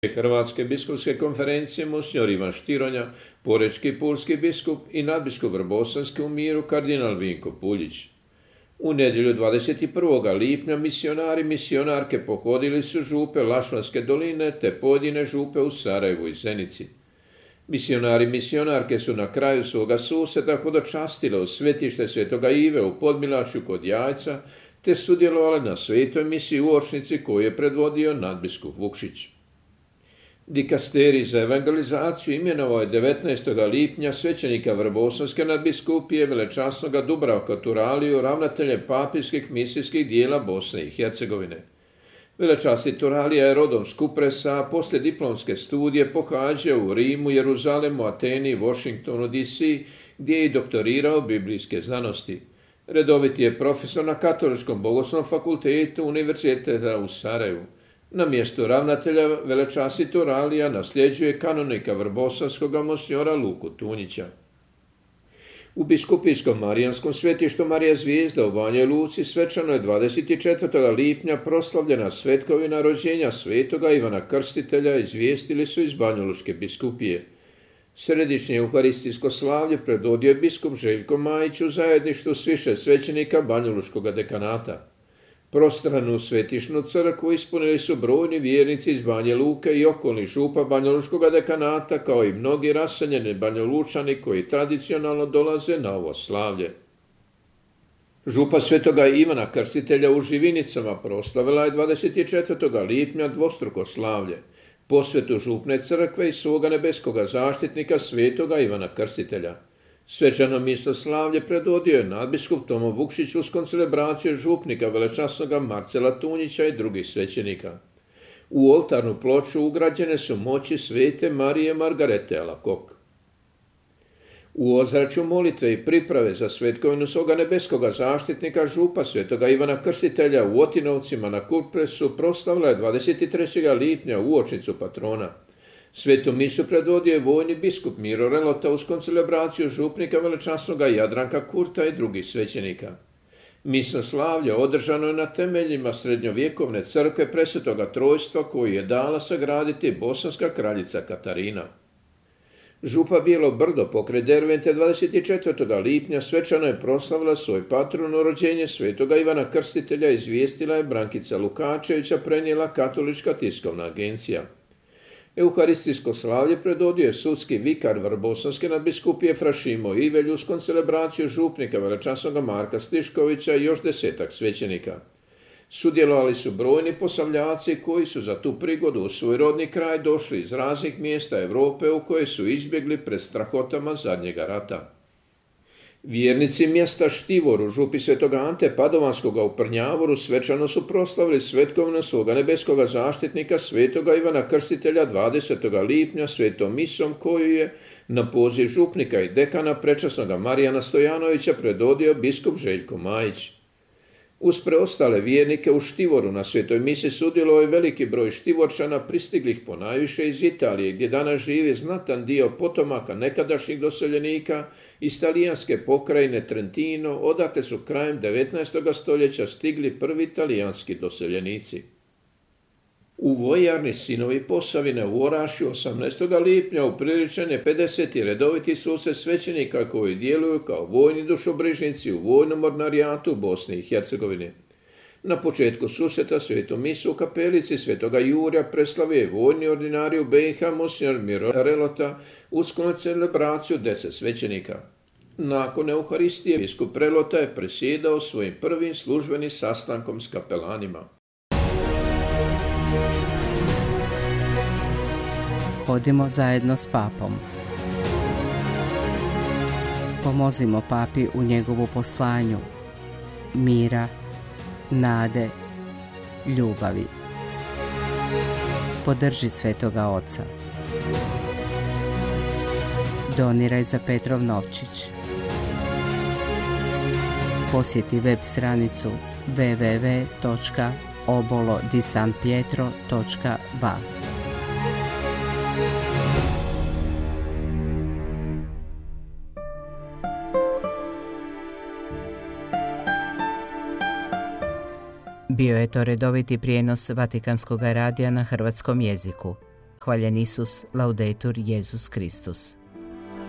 Hrvatske biskupske konferencije monsignor Ivan Štironja, porečki pulski biskup i nadbiskup Vrbosanski u Miru kardinal Vinko Puljić. U nedjelju 21. lipnja misionari i misionarke pohodili su župe Lašvanske doline te pojedine župe u Sarajevu i Zenici. Misionari i misionarke su na kraju svoga susreta hodočastile u svetište Svetoga Ive u Podmilačju kod Jajca te sudjelovali na svetoj misiji uočnici koju je predvodio nadbiskup Vukšić. Dikasterij za evangelizaciju imenovao je 19. lipnja svećenika Vrbosanske nadbiskupije velečasnoga Dubravka Turaliju ravnateljem papijskih misijskih dijela Bosne i Hercegovine. Velečasni Turalija je rodom s Kupresa, a poslije diplomske studije pohađao u Rimu, Jeruzalemu, Ateni, Washingtonu, D.C., gdje je i doktorirao biblijske znanosti. Redoviti je profesor na Katoličkom bogoslovnom fakultetu Univerziteta u Sarajevu. Na mjestu ravnatelja velečasni Turalija nasljeđuje kanonika Vrbosanskoga monsignora Luku Tunjića. U biskupijskom marijanskom svetištu Marija Zvijezda u Banji Luci svečano je 24. lipnja proslavljena svetkovina rođenja svetoga Ivana Krstitelja, izvijestili su iz Banjalučke biskupije. Središnje euharistijsko slavlje predvodio je biskup Željko Majić u zajedništvu s više svećenika Banjalučkog dekanata. Prostranu svetišnu crkvu ispunili su brojni vjernici iz Banje Luke i okolnih župa Banjalučkog dekanata, kao i mnogi raseljeni Banjalučani koji tradicionalno dolaze na ovo slavlje. Župa svetoga Ivana Krstitelja u Živinicama proslavila je 24. lipnja dvostruko slavlje, posvetu župne crkve i svoga nebeskoga zaštitnika svetoga Ivana Krstitelja. Svečano misoslavlje predvodio je nadbiskup Tomo Vukšić uz koncelebraciju župnika velečasnoga Marcela Tunjića i drugih svećenika. U oltarnu ploču ugrađene su moći svete Marije Margarete Alakok. U ozračju molitve i priprave za svetkovinu svoga nebeskoga zaštitnika župa svetoga Ivana Krstitelja u Otinovcima na Kupresu proslavila je 23. lipnja uočnicu patrona. Svetu misu predvodio je vojni biskup Miro Relota uz koncelebraciju župnika velečasnoga Jadranka Kurta i drugih svećenika. Misno slavlje održano je na temeljima srednjovjekovne crkve Presvetoga Trojstva koju je dala sagraditi bosanska kraljica Katarina. Župa Bijelo Brdo pokraj Dervente 24. lipnja svečano je proslavila svoj patronu rođenje svetoga Ivana Krstitelja, izvijestila je Brankica Lukačevića, prenijela Katolička tiskovna agencija. Euharistijsko slavlje predvodio je sudski vikar Vrbosanske nadbiskupije Frašimo Ivelju uz koncelebraciju župnika velečasnoga Marka Stiškovića i još 10 svećenika. Sudjelovali su brojni posavljaci koji su za tu prigodu u svoj rodni kraj došli iz raznih mjesta Europe u koje su izbjegli pred strahotama zadnjega rata. Vjernici mjesta Štivor u župi svetoga Ante Padovanskoga u Prnjavoru svečano su proslavili svetkovinu svoga nebeskoga zaštitnika svetoga Ivana Krstitelja 20. lipnja svetom misom koju je na poziv župnika i dekana prečasnoga Marijana Stojanovića predvodio biskup Željko Majić. Uz preostale vjernike u Štivoru na svetoj misi sudjelovao je veliki broj Štivorčana pristiglih ponajviše iz Italije, gdje danas živi znatan dio potomaka nekadašnjih doseljenika iz talijanske pokrajine Trentino, odakle su krajem 19. stoljeća stigli prvi talijanski doseljenici. U vojarni Sinovi Posavine u Orašju 18. lipnja upriličen je 50. redoviti susret svećenika koji djeluju kao vojni dušobrižnici u vojnom mornarijatu Bosne i Hercegovine. Na početku susreta svetu misu u kapelici svetoga Jurja preslavio je vojni ordinarij u BiH monsignor Miro Relota uz koncelebraciju 10 svećenika. Nakon Euharistije biskup Relota je presjedao svojim prvim službenim sastankom s kapelanima. Hodimo zajedno s papom. Pomozimo papi u njegovu poslanju mira, nade, ljubavi. Podrži Svetoga Oca. Doniraj za Petrov novčić. Posjeti web stranicu www.obolodisanpietro.ba. Bio je to redoviti prijenos Vatikanskog radija na hrvatskom jeziku. Hvaljen Isus, laudetur Jesus Kristus.